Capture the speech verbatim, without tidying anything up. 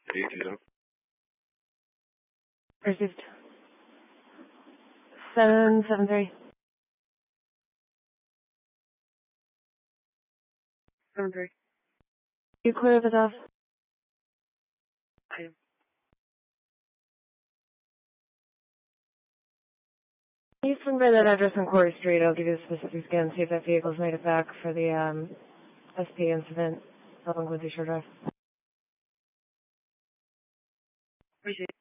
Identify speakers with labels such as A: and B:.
A: eighty.
B: Received. seven seven three.
C: seven three.
B: You clear this off?
C: I am.
B: Can you swing by that address on Quarry Street? I'll give you the specifics again, see if that vehicle's made it back for the um, S P incident up on Quincy Shore Drive.
C: Appreciate it.